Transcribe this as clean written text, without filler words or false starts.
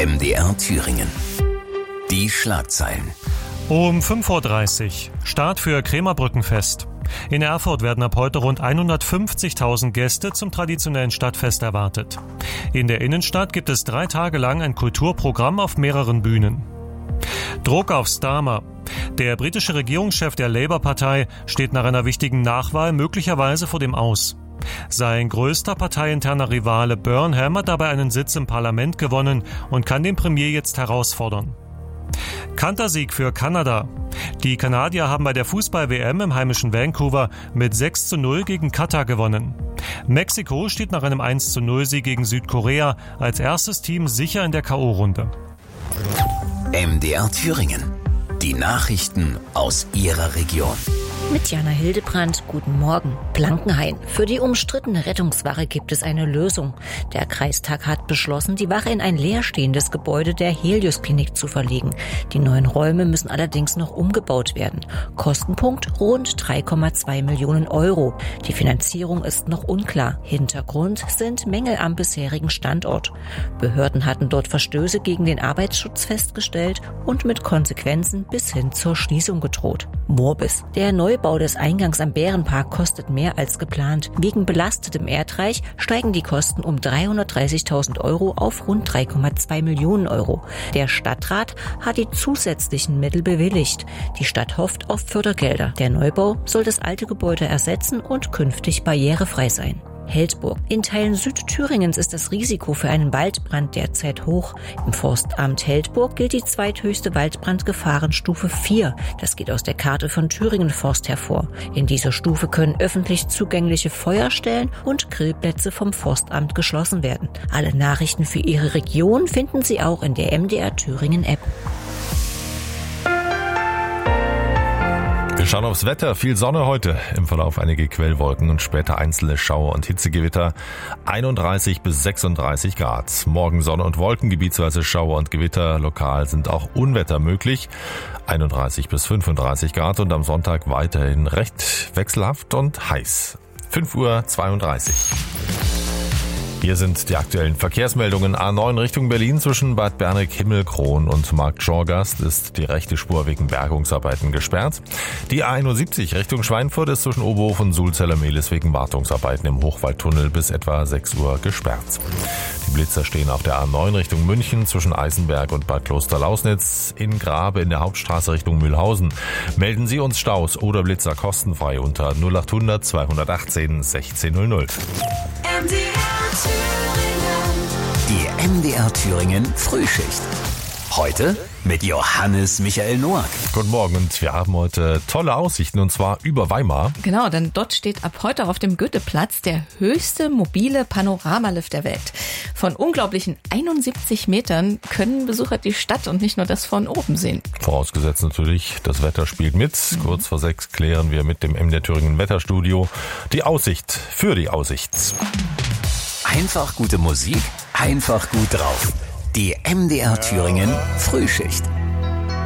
MDR Thüringen. Die Schlagzeilen. Um 5:30 Uhr. Start für Krämerbrückenfest. In Erfurt werden ab heute rund 150.000 Gäste zum traditionellen Stadtfest erwartet. In der Innenstadt gibt es 3 Tage lang ein Kulturprogramm auf mehreren Bühnen. Druck auf Starmer. Der britische Regierungschef der Labour-Partei steht nach einer wichtigen Nachwahl möglicherweise vor dem Aus. Sein größter parteiinterner Rivale Burnham hat dabei einen Sitz im Parlament gewonnen und kann den Premier jetzt herausfordern. Kantersieg für Kanada. Die Kanadier haben bei der Fußball-WM im heimischen Vancouver mit 6:0 gegen Katar gewonnen. Mexiko steht nach einem 1:0-Sieg gegen Südkorea als erstes Team sicher in der K.O.-Runde. MDR Thüringen. Die Nachrichten aus Ihrer Region. Mit Jana Hildebrandt, guten Morgen. Blankenhain. Für die umstrittene Rettungswache gibt es eine Lösung. Der Kreistag hat beschlossen, die Wache in ein leerstehendes Gebäude der Helios-Klinik zu verlegen. Die neuen Räume müssen allerdings noch umgebaut werden. Kostenpunkt rund 3,2 Millionen Euro. Die Finanzierung ist noch unklar. Hintergrund sind Mängel am bisherigen Standort. Behörden hatten dort Verstöße gegen den Arbeitsschutz festgestellt und mit Konsequenzen bis hin zur Schließung gedroht. Morbis. Der Neubau des Eingangs am Bärenpark kostet mehr als geplant. Wegen belastetem Erdreich steigen die Kosten um 330.000 Euro auf rund 3,2 Millionen Euro. Der Stadtrat hat die zusätzlichen Mittel bewilligt. Die Stadt hofft auf Fördergelder. Der Neubau soll das alte Gebäude ersetzen und künftig barrierefrei sein. Heldburg. In Teilen Südthüringens ist das Risiko für einen Waldbrand derzeit hoch. Im Forstamt Heldburg gilt die zweithöchste Waldbrandgefahrenstufe 4. Das geht aus der Karte von Thüringen Forst hervor. In dieser Stufe können öffentlich zugängliche Feuerstellen und Grillplätze vom Forstamt geschlossen werden. Alle Nachrichten für Ihre Region finden Sie auch in der MDR Thüringen App. Wir schauen aufs Wetter. Viel Sonne heute. Im Verlauf einige Quellwolken und später einzelne Schauer und Hitzegewitter. 31 bis 36 Grad. Morgen Sonne und Wolken, gebietsweise Schauer und Gewitter. Lokal sind auch Unwetter möglich. 31 bis 35 Grad und am Sonntag weiterhin recht wechselhaft und heiß. 5:32 Uhr. Hier sind die aktuellen Verkehrsmeldungen. A9 Richtung Berlin zwischen Bad Berneck-Himmelkron und Marktschorgast ist die rechte Spur wegen Bergungsarbeiten gesperrt. Die A71 Richtung Schweinfurt ist zwischen Oberhof und Sulzeller-Mehlis wegen Wartungsarbeiten im Hochwaldtunnel bis etwa 6 Uhr gesperrt. Die Blitzer stehen auf der A9 Richtung München zwischen Eisenberg und Bad Klosterlausnitz. In Grabe in der Hauptstraße Richtung Mühlhausen. Melden Sie uns Staus oder Blitzer kostenfrei unter 0800 218 1600. Die MDR Thüringen Frühschicht. Heute mit Johannes Michael Noack. Guten Morgen und wir haben heute tolle Aussichten und zwar über Weimar. Genau, denn dort steht ab heute auf dem Goetheplatz der höchste mobile Panoramalift der Welt. Von unglaublichen 71 Metern können Besucher die Stadt und nicht nur das von oben sehen. Vorausgesetzt natürlich, das Wetter spielt mit. Kurz vor 6 klären wir mit dem MDR Thüringen Wetterstudio die Aussicht für die Aussicht. Einfach gute Musik, einfach gut drauf. Die MDR Thüringen Frühschicht.